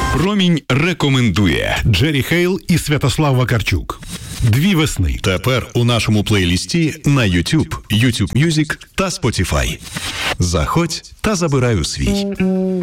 Промінь рекомендує. Джері Хейл і Святослав Вакарчук. «Дві весни». Тепер у нашому плейлісті на YouTube, YouTube Music та Spotify. Заходь та забирай у свій.